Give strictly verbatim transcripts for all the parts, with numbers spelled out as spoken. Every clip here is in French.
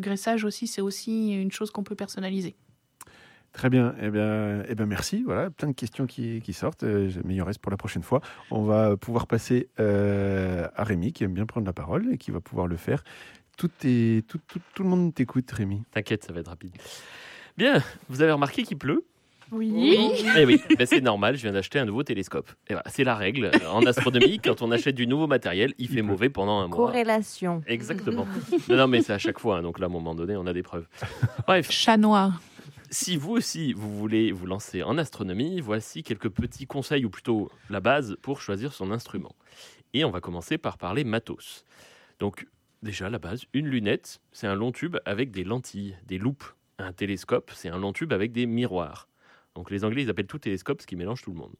graissage aussi, c'est aussi une chose qu'on peut personnaliser. Très bien, eh bien, eh bien merci. Voilà, plein de questions qui, qui sortent, euh, mais il en reste pour la prochaine fois. On va pouvoir passer euh, à Rémi qui aime bien prendre la parole et qui va pouvoir le faire. Tout, est, tout, tout, tout le monde t'écoute, Rémi. T'inquiète, ça va être rapide. Bien, vous avez remarqué qu'il pleut ? Oui. Oui. Eh oui, ben c'est normal, je viens d'acheter un nouveau télescope. Et voilà, c'est la règle. En astronomie, quand on achète du nouveau matériel, il fait mauvais pendant un mois. Corrélation. Exactement. Non, non, mais c'est à chaque fois. Hein, donc là, à un moment donné, on a des preuves. Bref. Chat noir. Si vous aussi, vous voulez vous lancer en astronomie, voici quelques petits conseils, ou plutôt la base, pour choisir son instrument. Et on va commencer par parler matos. Donc, déjà, la base, une lunette, c'est un long tube avec des lentilles, des loupes. Un télescope, c'est un long tube avec des miroirs. Donc, les Anglais, ils appellent tout télescope, ce qui mélange tout le monde.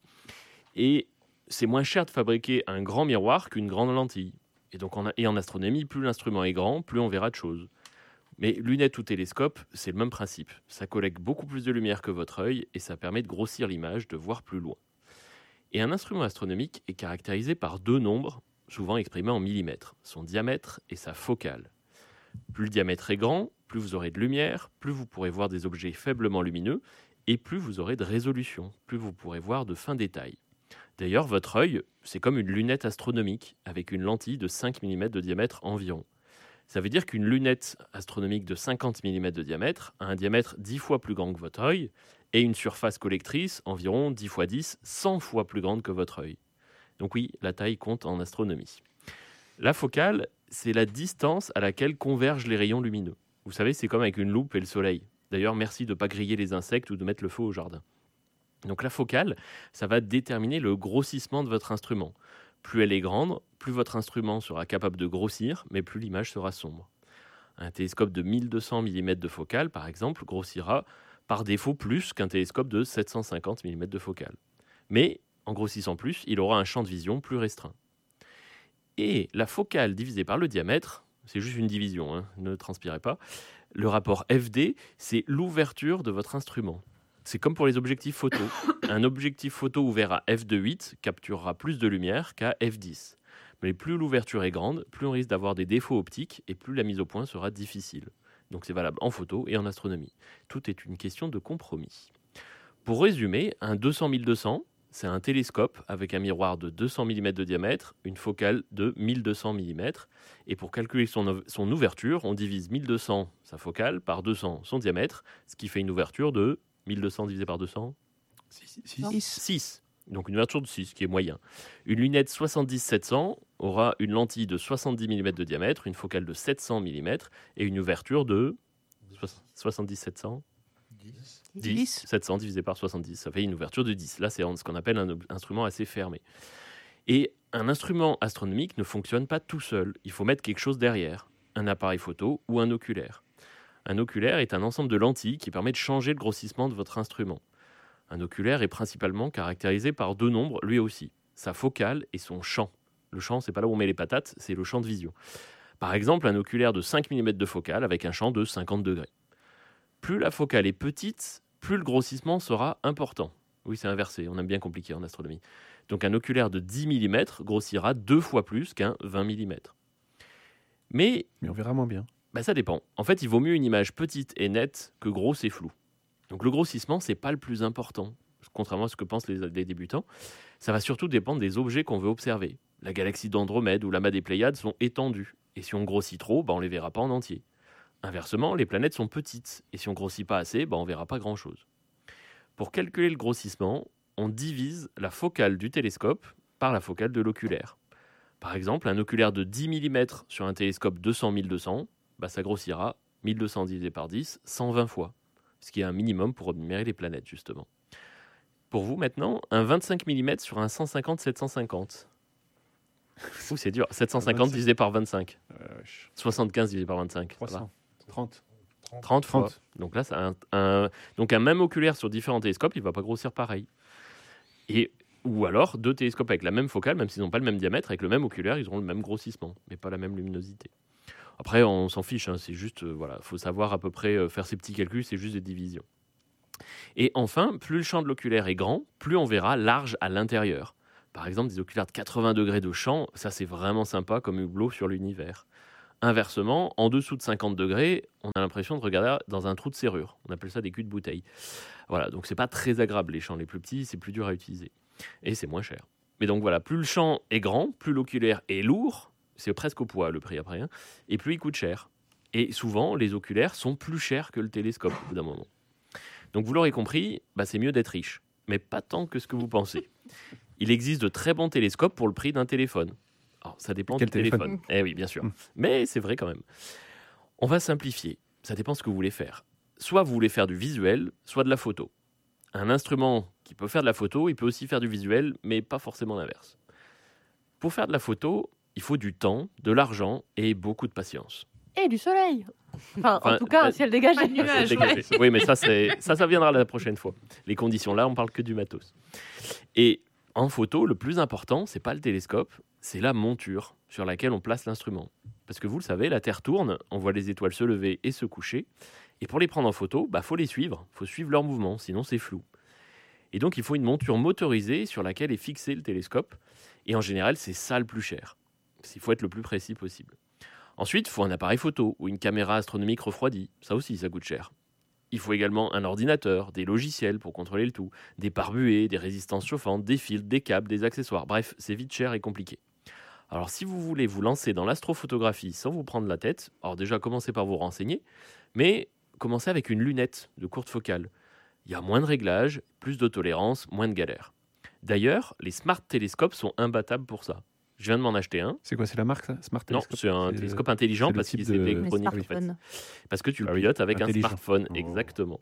Et c'est moins cher de fabriquer un grand miroir qu'une grande lentille. Et donc, en, et en astronomie, plus l'instrument est grand, plus on verra de choses. Mais lunettes ou télescope, c'est le même principe. Ça collecte beaucoup plus de lumière que votre œil et ça permet de grossir l'image, de voir plus loin. Et un instrument astronomique est caractérisé par deux nombres, souvent exprimés en millimètres, son diamètre et sa focale. Plus le diamètre est grand, plus vous aurez de lumière, plus vous pourrez voir des objets faiblement lumineux et plus vous aurez de résolution, plus vous pourrez voir de fins détails. D'ailleurs, votre œil, c'est comme une lunette astronomique avec une lentille de cinq millimètres de diamètre environ. Ça veut dire qu'une lunette astronomique de cinquante millimètres de diamètre a un diamètre dix fois plus grand que votre œil et une surface collectrice environ dix fois dix, cent fois plus grande que votre œil. Donc oui, la taille compte en astronomie. La focale, c'est la distance à laquelle convergent les rayons lumineux. Vous savez, c'est comme avec une loupe et le soleil. D'ailleurs, merci de ne pas griller les insectes ou de mettre le feu au jardin. Donc la focale, ça va déterminer le grossissement de votre instrument. Plus elle est grande, plus votre instrument sera capable de grossir, mais plus l'image sera sombre. Un télescope de mille deux cents millimètres de focale, par exemple, grossira par défaut plus qu'un télescope de sept cent cinquante millimètres de focale. Mais, en grossissant plus, il aura un champ de vision plus restreint. Et la focale divisée par le diamètre, c'est juste une division, hein, ne transpirez pas, le rapport F D, c'est l'ouverture de votre instrument. C'est comme pour les objectifs photo. Un objectif photo ouvert à f deux virgule huit capturera plus de lumière qu'à f dix. Mais plus l'ouverture est grande, plus on risque d'avoir des défauts optiques et plus la mise au point sera difficile. Donc c'est valable en photo et en astronomie. Tout est une question de compromis. Pour résumer, un deux cents mille deux cents, c'est un télescope avec un miroir de deux cents millimètres de diamètre, une focale de mille deux cents millimètres. Et pour calculer son, son ouverture, on divise mille deux cents, sa focale, par deux cents, son diamètre, ce qui fait une ouverture de mille deux cents divisé par deux cents, six. Donc une ouverture de six, qui est moyen. Une lunette soixante-dix sept cents aura une lentille de soixante-dix millimètres de diamètre, une focale de sept cents millimètres et une ouverture de soixante-dix sept cents dix. dix. sept cents divisé par soixante-dix, ça fait une ouverture de dix. Là, c'est ce qu'on appelle un instrument assez fermé. Et un instrument astronomique ne fonctionne pas tout seul. Il faut mettre quelque chose derrière, un appareil photo ou un oculaire. Un oculaire est un ensemble de lentilles qui permet de changer le grossissement de votre instrument. Un oculaire est principalement caractérisé par deux nombres, lui aussi, sa focale et son champ. Le champ, c'est pas là où on met les patates, c'est le champ de vision. Par exemple, un oculaire de cinq millimètres de focale avec un champ de cinquante degrés. Plus la focale est petite, plus le grossissement sera important. Oui, c'est inversé, on aime bien compliqué en astronomie. Donc un oculaire de dix millimètres grossira deux fois plus qu'un vingt millimètres. Mais, Mais on verra moins bien. Bah ça dépend. En fait, il vaut mieux une image petite et nette que grosse et floue. Donc le grossissement, c'est pas le plus important, contrairement à ce que pensent les, les débutants. Ça va surtout dépendre des objets qu'on veut observer. La galaxie d'Andromède ou l'amas des Pléiades sont étendues. Et si on grossit trop, bah on les verra pas en entier. Inversement, les planètes sont petites. Et si on grossit pas assez, bah on verra pas grand-chose. Pour calculer le grossissement, on divise la focale du télescope par la focale de l'oculaire. Par exemple, un oculaire de dix millimètres sur un télescope deux cents mille deux cents, bah ça grossira mille deux cents divisé par dix, cent vingt fois, ce qui est un minimum pour admirer les planètes, justement. Pour vous, maintenant, un vingt-cinq millimètres sur un cent cinquante sept cent cinquante. Ouh, c'est dur. sept cent cinquante divisé par vingt-cinq. Euh, soixante-quinze divisé par vingt-cinq. trois cents. trente. trente fois. Donc là, c'est un, un, donc un même oculaire sur différents télescopes, il ne va pas grossir pareil. Et, ou alors, deux télescopes avec la même focale, même s'ils n'ont pas le même diamètre, avec le même oculaire, ils auront le même grossissement, mais pas la même luminosité. Après, on s'en fiche, hein, c'est juste, euh, voilà, faut savoir à peu près euh, faire ces petits calculs, c'est juste des divisions. Et enfin, plus le champ de l'oculaire est grand, plus on verra large à l'intérieur. Par exemple, des oculaires de quatre-vingts degrés de champ, ça c'est vraiment sympa comme hublot sur l'univers. Inversement, en dessous de cinquante degrés, on a l'impression de regarder dans un trou de serrure. On appelle ça des culs de bouteille. Voilà, donc c'est pas très agréable. Les champs les plus petits, c'est plus dur à utiliser. Et c'est moins cher. Mais donc voilà, plus le champ est grand, plus l'oculaire est lourd, c'est presque au poids le prix après, hein, et plus il coûte cher. Et souvent, les oculaires sont plus chers que le télescope au bout d'un moment. Donc vous l'aurez compris, bah, c'est mieux d'être riche, mais pas tant que ce que vous pensez. Il existe de très bons télescopes pour le prix d'un téléphone. Alors, ça dépend Quel du téléphone. téléphone Eh oui, bien sûr. Mmh. Mais c'est vrai quand même. On va simplifier. Ça dépend ce que vous voulez faire. Soit vous voulez faire du visuel, soit de la photo. Un instrument qui peut faire de la photo, il peut aussi faire du visuel, mais pas forcément l'inverse. Pour faire de la photo, il faut du temps, de l'argent et beaucoup de patience. Et du soleil. Enfin, Enfin, en tout cas, bah, un ciel dégagé. pas de nuages. C'est dégagé. Oui, mais ça, c'est, ça, ça viendra la prochaine fois. Les conditions là, on parle que du matos. Et en photo, le plus important, c'est pas le télescope, c'est la monture sur laquelle on place l'instrument. Parce que vous le savez, la Terre tourne, on voit les étoiles se lever et se coucher. Et pour les prendre en photo, bah, faut les suivre, faut suivre leur mouvement, sinon c'est flou. Et donc, il faut une monture motorisée sur laquelle est fixé le télescope. Et en général, c'est ça le plus cher. Il faut être le plus précis possible. Ensuite, il faut un appareil photo ou une caméra astronomique refroidie. Ça aussi, ça coûte cher. Il faut également un ordinateur, des logiciels pour contrôler le tout, des pare-buées, des résistances chauffantes, des fils, des câbles, des accessoires. Bref, c'est vite cher et compliqué. Alors, si vous voulez vous lancer dans l'astrophotographie sans vous prendre la tête, alors déjà, commencez par vous renseigner, mais commencez avec une lunette de courte focale. Il y a moins de réglages, plus de tolérance, moins de galères. D'ailleurs, les smart télescopes sont imbattables pour ça. Je viens de m'en acheter un. C'est quoi, c'est la marque, ça Smart Non, Telescope c'est un C'est- télescope intelligent c'est le parce type qu'il est de- électronique. Mais en fait. smartphone. Parce que tu le Ah oui, pilotes avec intelligent. un smartphone, Oh. exactement.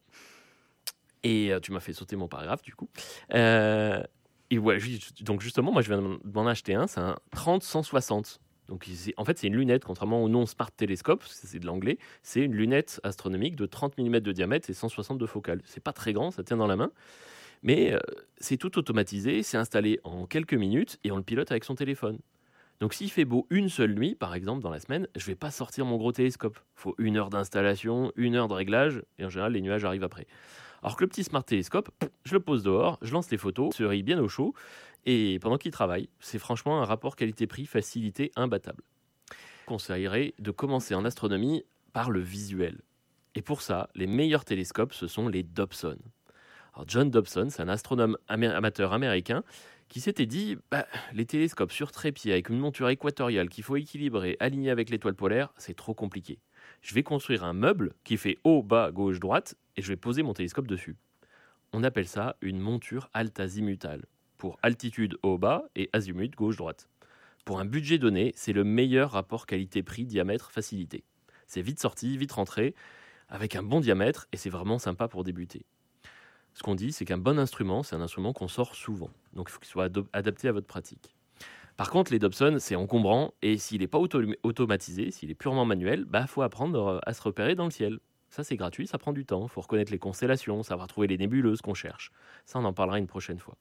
Et euh, tu m'as fait sauter mon paragraphe, du coup. Euh, et ouais, ju- donc justement, moi, je viens de m'en- de m'en acheter un. C'est un trente cent soixante. Donc, c'est- en fait, c'est une lunette, contrairement au non Smart Telescope, parce que c'est de l'anglais. C'est une lunette astronomique de trente millimètres de diamètre et cent soixante de focale. C'est pas très grand, ça tient dans la main. Mais euh, c'est tout automatisé, c'est installé en quelques minutes et on le pilote avec son téléphone. Donc s'il fait beau une seule nuit, par exemple, dans la semaine, je ne vais pas sortir mon gros télescope. Il faut une heure d'installation, une heure de réglage, et en général, les nuages arrivent après. Alors que le petit Smart Télescope, je le pose dehors, je lance les photos, se rit bien au chaud, et pendant qu'il travaille, c'est franchement un rapport qualité-prix facilité imbattable. Je conseillerais de commencer en astronomie par le visuel. Et pour ça, les meilleurs télescopes, ce sont les Dobson. Alors John Dobson, c'est un astronome amé- amateur américain qui s'était dit bah, les télescopes sur trépied avec une monture équatoriale qu'il faut équilibrer, aligner avec l'étoile polaire, c'est trop compliqué. Je vais construire un meuble qui fait haut, bas, gauche, droite et je vais poser mon télescope dessus. On appelle ça une monture alt-azimutale, pour altitude haut, bas et azimut gauche, droite. Pour un budget donné, c'est le meilleur rapport qualité-prix diamètre facilité. C'est vite sorti, vite rentré, avec un bon diamètre et c'est vraiment sympa pour débuter. Ce qu'on dit, c'est qu'un bon instrument, c'est un instrument qu'on sort souvent. Donc, il faut qu'il soit ado- adapté à votre pratique. Par contre, les Dobson, c'est encombrant. Et s'il n'est pas auto- automatisé, s'il est purement manuel, il bah, faut apprendre à se repérer dans le ciel. Ça, c'est gratuit, ça prend du temps. Il faut reconnaître les constellations, savoir trouver les nébuleuses qu'on cherche. Ça, on en parlera une prochaine fois.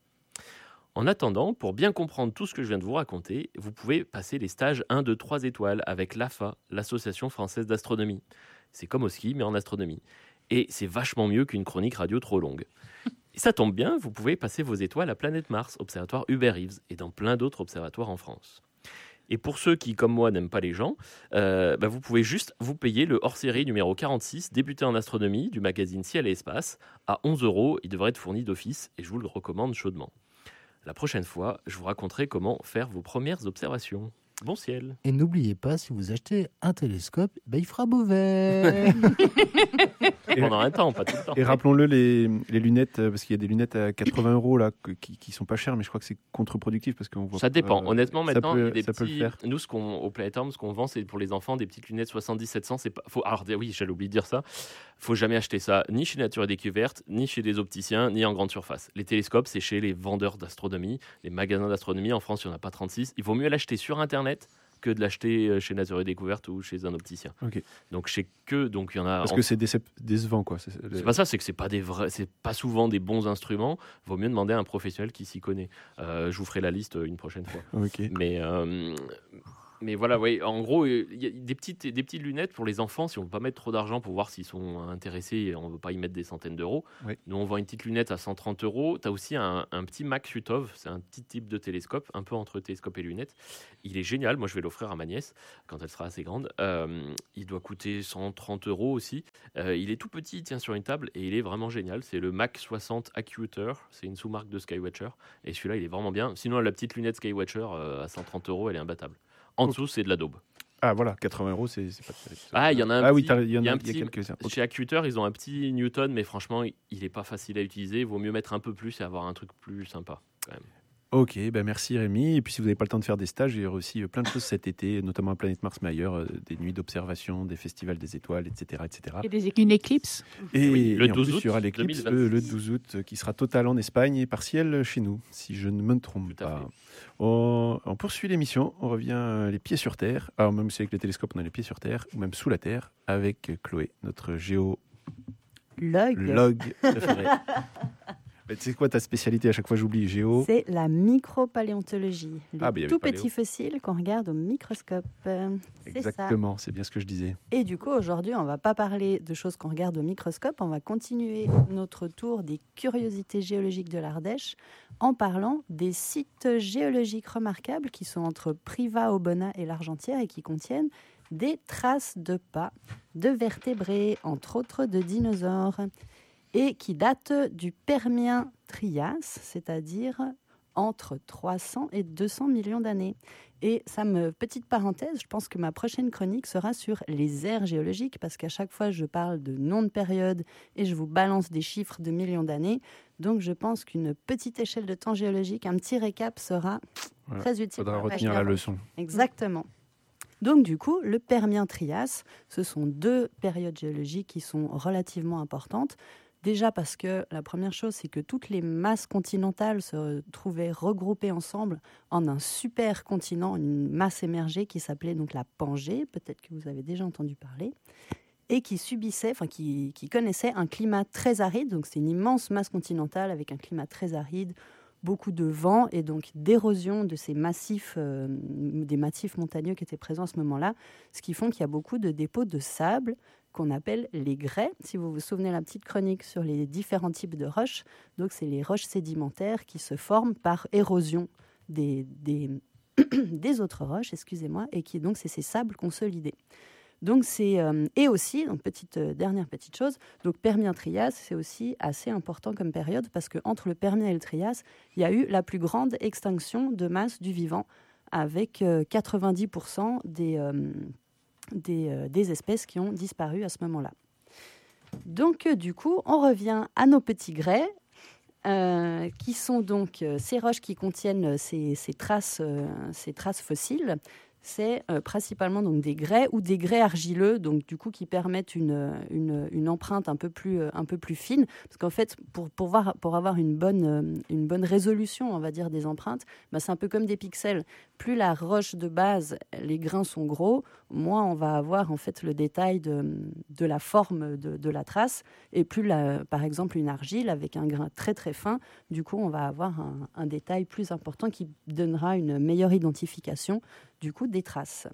En attendant, pour bien comprendre tout ce que je viens de vous raconter, vous pouvez passer les stages un, deux, trois étoiles avec l'A F A, l'Association française d'astronomie. C'est comme au ski, mais en astronomie. Et c'est vachement mieux qu'une chronique radio trop longue. Et ça tombe bien, vous pouvez passer vos étoiles à Planète Mars, observatoire Hubert Reeves, et dans plein d'autres observatoires en France. Et pour ceux qui, comme moi, n'aiment pas les gens, euh, bah vous pouvez juste vous payer le hors-série numéro quarante-six, débuté en astronomie, du magazine Ciel et Espace, à onze euros. Il devrait être fourni d'office, et je vous le recommande chaudement. La prochaine fois, je vous raconterai comment faire vos premières observations. Bon ciel. Et n'oubliez pas, si vous achetez un télescope, ben, il fera mauvais. Pendant un temps, pas tout le temps. Et rappelons-le, les, les lunettes, euh, parce qu'il y a des lunettes à quatre-vingts euros là, que- qui, qui sont pas chères, mais je crois que c'est contre-productif parce qu'on voit. Ça dépend. euh, Honnêtement, ça maintenant, peut- il y a des ça peut le petits. faire. Nous, ce qu'on, au Planetorm, ce qu'on vend, c'est pour les enfants des petites lunettes soixante-dix sept cents. C'est pas. Faut... Alors, oui, j'allais oublier de dire ça. Faut jamais acheter ça, ni chez Nature et Découverte, ni chez des opticiens, ni en grande surface. Les télescopes, c'est chez les vendeurs d'astronomie, les magasins d'astronomie. En France, il n'y en a pas trente-six. Il vaut mieux l'acheter sur Internet que de l'acheter chez Nature et Découverte ou chez un opticien. Ok. Donc, chez que, donc il y en a. Parce en- que c'est décep- décevant, quoi. C'est- C'est pas ça, c'est que c'est pas des vrais, c'est pas souvent des bons instruments. Vaut mieux demander à un professionnel qui s'y connaît. Euh, je vous ferai la liste une prochaine fois. Ok. Mais, euh, Mais voilà, ouais, en gros, il y a des petites, des petites lunettes pour les enfants, si on ne veut pas mettre trop d'argent pour voir s'ils sont intéressés et on ne veut pas y mettre des centaines d'euros. Oui. Nous, on vend une petite lunette à cent trente euros. Tu as aussi un, un petit Max Utov, c'est un petit type de télescope, un peu entre télescope et lunettes. Il est génial, moi je vais l'offrir à ma nièce quand elle sera assez grande. Euh, il doit coûter cent trente euros aussi. Euh, il est tout petit, il tient sur une table et il est vraiment génial. C'est le Mac soixante Acuter, c'est une sous-marque de Skywatcher. Et celui-là, il est vraiment bien. Sinon, la petite lunette Skywatcher euh, à cent trente euros, elle est imbattable. En dessous, c'est de la daube. Ah voilà, quatre-vingts euros, c'est, c'est pas terrible. Ah, il y en a un ah, petit. oui, t'as- il y en il y a, a un il y a petit- quelques-uns. Ok. Chez Acuter, ils ont un petit Newton, mais franchement, il n'est pas facile à utiliser. Il vaut mieux mettre un peu plus et avoir un truc plus sympa, quand même. Ok, ben merci Rémi. Et puis si vous n'avez pas le temps de faire des stages, il y aura aussi euh, plein de choses cet été, notamment à Planète Mars Mayer, euh, des nuits d'observation, des festivals des étoiles, et cetera, et cetera. Et des, une éclipse. Et, Oui, le et en douze plus, août il y aura l'éclipse deux mille vingt-six. euh, le douze août, euh, qui sera total en Espagne et partiel chez nous, si je ne me trompe Tout à pas. fait. On, on poursuit l'émission, on revient euh, les pieds sur Terre. Alors même si avec les télescopes on a les pieds sur Terre, ou même sous la Terre, avec euh, Chloé, notre géologue Log, préférée. Mais tu sais quoi ta spécialité? À chaque fois j'oublie, géo. c'est la micropaléontologie. Les Ah, bah, il y avait tout paléo. petits fossiles qu'on regarde au microscope. Euh, C'est ça. Exactement, c'est bien ce que je disais. Et du coup, aujourd'hui, on va pas parler de choses qu'on regarde au microscope, on va continuer notre tour des curiosités géologiques de l'Ardèche en parlant des sites géologiques remarquables qui sont entre Privas-Obona et l'Argentière et qui contiennent des traces de pas, de vertébrés, entre autres de dinosaures, et qui datent du Permien-Trias, c'est-à-dire entre trois cents et deux cents millions d'années. Et ça me, petite parenthèse, je pense que ma prochaine chronique sera sur les ères géologiques, parce qu'à chaque fois, je parle de noms de périodes et je vous balance des chiffres de millions d'années. Donc, je pense qu'une petite échelle de temps géologique, un petit récap sera Voilà. très Il utile. faudra pour retenir la la leçon. Exactement. Donc, du coup, le Permien-Trias, ce sont deux périodes géologiques qui sont relativement importantes. Déjà parce que la première chose, c'est que toutes les masses continentales se trouvaient regroupées ensemble en un super continent, une masse émergée qui s'appelait donc la Pangée, peut-être que vous avez déjà entendu parler, et qui subissait, enfin qui, qui connaissait un climat très aride. Donc c'est une immense masse continentale avec un climat très aride, beaucoup de vent et donc d'érosion de ces massifs, euh, des massifs montagneux qui étaient présents à ce moment-là, ce qui font qu'il y a beaucoup de dépôts de sable qu'on appelle les grès. Si vous vous souvenez de la petite chronique sur les différents types de roches, donc c'est les roches sédimentaires qui se forment par érosion des, des, des autres roches, excusez-moi, et qui donc c'est ces sables consolidés. Donc c'est euh, et aussi donc petite euh, dernière petite chose, donc Permien-Trias, c'est aussi assez important comme période parce que entre le Permien et le Trias, il y a eu la plus grande extinction de masse du vivant avec euh, quatre-vingt-dix pour cent des euh, Des, euh, des espèces qui ont disparu à ce moment-là. Donc, euh, du coup, on revient à nos petits grès, euh, qui sont donc euh, ces roches qui contiennent ces, ces, traces, euh, ces traces fossiles. C'est euh, principalement donc, des grès ou des grès argileux, donc du coup qui permettent une, une, une empreinte un peu plus, euh, un peu plus fine. Parce qu'en fait, pour, pour, voir, pour avoir une bonne, euh, une bonne résolution, on va dire, des empreintes, bah, c'est un peu comme des pixels. Plus la roche de base, les grains sont gros, moins on va avoir en fait le détail de, de la forme de, de la trace. Et plus, la, par exemple, une argile avec un grain très très fin, du coup, on va avoir un, un détail plus important qui donnera une meilleure identification du coup des traces.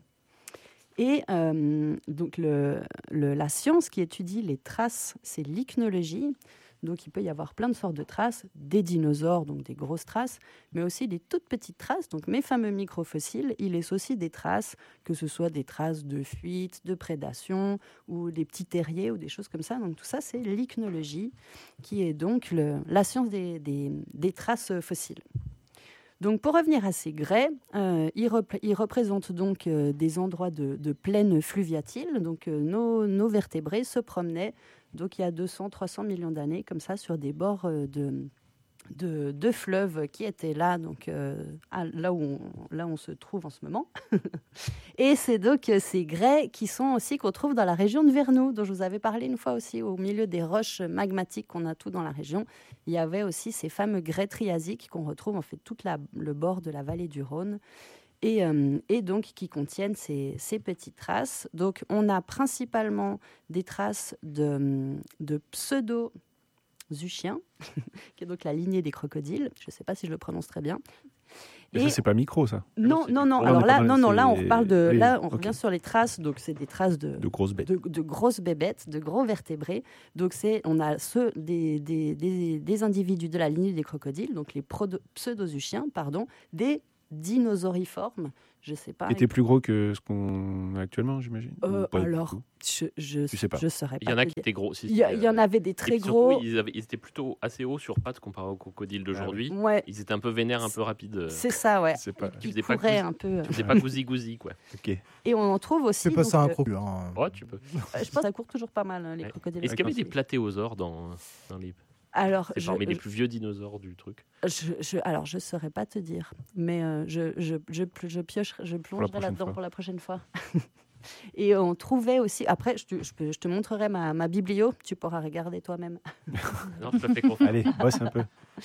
Et euh, donc le, le, la science qui étudie les traces, c'est l'ichnologie. Donc il peut y avoir plein de sortes de traces, des dinosaures, donc des grosses traces, mais aussi des toutes petites traces. Donc mes fameux microfossiles, ils laissent aussi des traces, que ce soit des traces de fuite, de prédation, ou des petits terriers, ou des choses comme ça. Donc tout ça, c'est l'ichnologie, qui est donc le, la science des, des, des traces fossiles. Donc, pour revenir à ces grès, euh, ils, rep- ils représentent donc euh, des endroits de, de plaine fluviatile. Donc, euh, nos, nos vertébrés se promenaient, donc il y a deux cents à trois cents millions d'années, comme ça, sur des bords euh, de, de, de fleuves qui étaient là, donc euh, à, là, où on, là où on se trouve en ce moment. Et c'est donc euh, ces grès qui sont aussi qu'on trouve dans la région de Vernoux, dont je vous avais parlé une fois aussi, au milieu des roches magmatiques qu'on a tout dans la région. Il y avait aussi ces fameux grès triasiques qu'on retrouve en fait tout la, le bord de la vallée du Rhône et, euh, et donc qui contiennent ces, ces petites traces. Donc on a principalement des traces de, de pseudo-zuchiens, qui est donc la lignée des crocodiles. Je ne sais pas si je le prononce très bien. Mais Et- ça, c'est pas micro, ça. Non, c'est non, du- non. Là, on Alors est là, pas mal, non, non, là, on c'est reparle de. les- Là, on ok. revient sur les traces. Donc, c'est des traces de, De grosses bêtes. de, de grosses bébêtes, de gros vertébrés. Donc, c'est, on a ceux des, des, des, des individus de la lignée des crocodiles, donc les prodo- pseudozuchiens, pardon, des dinosauriformes. Je sais pas. Qui était plus gros que ce qu'on a actuellement, j'imagine. Euh, Ou pas du alors, tout je, je, Tu sais pas. je saurais pas. Il y en a te qui dire. étaient gros. si, Il y, a- si, il y en euh, avait des et très puis surtout, gros. Ils, avaient- ils étaient plutôt assez hauts sur pattes comparé aux crocodiles d'aujourd'hui. Ouais, Ils étaient un peu vénères, un peu rapides. c'est ça, ouais. C'est pas. Tu Ils faisais pas couraient gousi- un peu. Tu faisais pas gousi-gousi, quoi. Ok. Et on en trouve aussi. C'est pas donc, ça un euh, crocodile. Hein. Oh, tu peux. euh, je pense que ça court toujours pas mal, hein, les Ouais. crocodiles. Est-ce qu'il y avait des D'accord. platéosaures dans, dans les. Alors, C'est je, parmi les je- plus vieux dinosaures du truc. Je, je, alors, je saurais pas te dire, mais euh, je, je, je, je pioche, je plongerai prochaine là-dedans fois. pour la prochaine fois. Et on trouvait aussi, après, je te, je peux- je te montrerai ma, ma biblio, tu pourras regarder toi-même. Non, je te fais confiance. Allez, bosse un peu.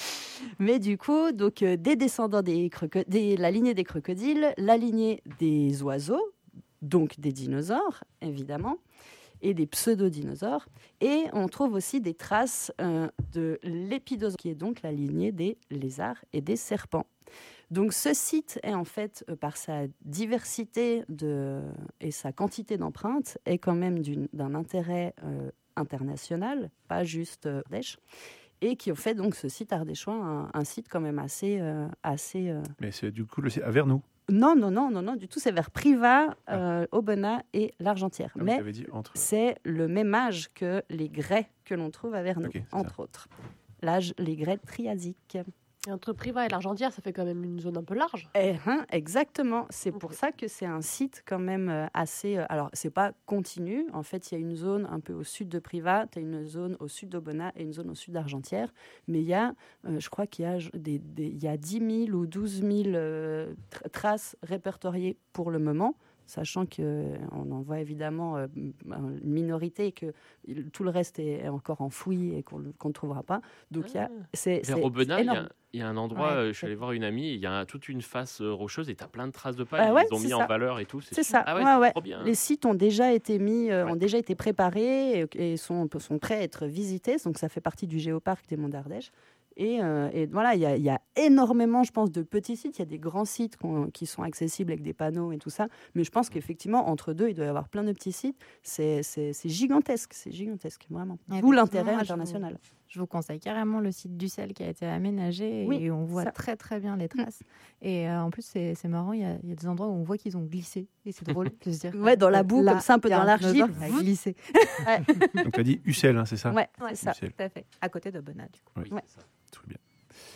Mais du coup, donc, euh, des descendants des croco- des, la lignée des crocodiles, la lignée des oiseaux, donc des dinosaures, évidemment, et des pseudo-dinosaures. Et on trouve aussi des traces euh, de l'épidosaure, qui est donc la lignée des lézards et des serpents. Donc ce site est en fait, euh, par sa diversité de, et sa quantité d'empreintes, est quand même d'une- d'un intérêt euh, international, pas juste euh, Ardèche, et qui ont fait donc ce site ardéchois un, un site quand même assez... euh, assez euh, Mais c'est du coup le à Vernou. Non, non, non, non, non, du tout, c'est vers Privas, euh, Aubenas et l'Argentière. Comme Mais tu avais dit entre. c'est le même âge que les grès que l'on trouve à Vernou, Ok, c'est entre autres. L'âge, les grès triasiques. Et entre Privas et l'Argentière, ça fait quand même une zone un peu large. Eh, hein, exactement. C'est Ok. pour ça que c'est un site quand même euh, assez. euh, alors, c'est pas continu. En fait, il y a une zone un peu au sud de Privas, tu as une zone au sud d'Aubenas et une zone au sud d'Argentière. Mais il y a, euh, je crois qu'il y a, j- des, des- il y a dix mille ou douze mille euh, tra- traces répertoriées pour le moment. Sachant qu'on en voit évidemment euh, une minorité et que il- tout le reste est, est encore enfoui et qu'on ne trouvera pas. Donc, il y a, Ah. c'est, Vers c'est- Aubenas, c'est il y, a- énorme. il y a un endroit, Ouais, euh, je suis c'est- allé voir une amie, et il y a toute une face euh, rocheuse et tu as plein de traces de pas. Ah ils ouais, les ont c'est mis ça. en valeur et tout. C'est super. ça, Ah ouais, ouais, c'est ouais. trop bien. Les sites ont déjà été mis, euh, Ouais. ont déjà été préparés et, et sont, sont prêts à être visités. Donc ça fait partie du géoparc des Monts d'Ardèche. Et, euh, et voilà, il y, a- il y a énormément, je pense, de petits sites. Il y a des grands sites qu'on- qui sont accessibles avec des panneaux et tout ça. Mais je pense qu'effectivement, entre deux, il doit y avoir plein de petits sites. C'est c'est- c'est gigantesque, c'est gigantesque, vraiment. D'où Effectivement, l'intérêt moi, je international. Je vous conseille carrément le site d'Ussel qui a été aménagé Oui, et on voit ça. très très bien les traces. Et euh, en plus, c'est c'est marrant, il y, a, il y a des endroits où on voit qu'ils ont glissé. Et c'est drôle de se dire. Ouais, dans la que boue, là, comme ça, un peu il y a dans l'argile. dinosaure qui a glissé. Donc tu as dit Ussel, hein, c'est ça Ouais, Ouais, c'est ça. Ussel. tout à fait. À côté de Bonnat, du coup. Oui, Ouais. c'est ça. très bien.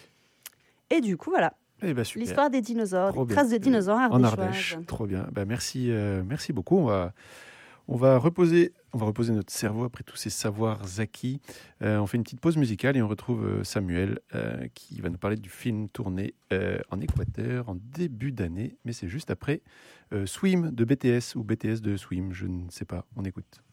Et du coup, voilà, Eh ben, super. l'histoire des dinosaures, Trop des bien. traces de dinosaures En ardéchoises. Ardèche, trop bien. Bah, merci, euh, merci beaucoup. On va, on va reposer, on va reposer notre cerveau après tous ces savoirs acquis. Euh, on fait une petite pause musicale et on retrouve euh, Samuel euh, qui va nous parler du film tourné euh, en Équateur en début d'année, mais c'est juste après euh, Swim de B T S ou B T S de Swim, je ne sais pas. On écoute.